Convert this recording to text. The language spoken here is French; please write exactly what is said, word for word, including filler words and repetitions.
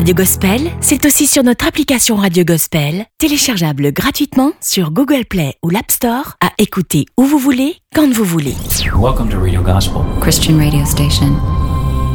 Radio Gospel, c'est aussi sur notre application Radio Gospel, téléchargeable gratuitement sur Google Play ou l'App Store, à écouter où vous voulez, quand vous voulez. Welcome to Radio Gospel, Christian radio station.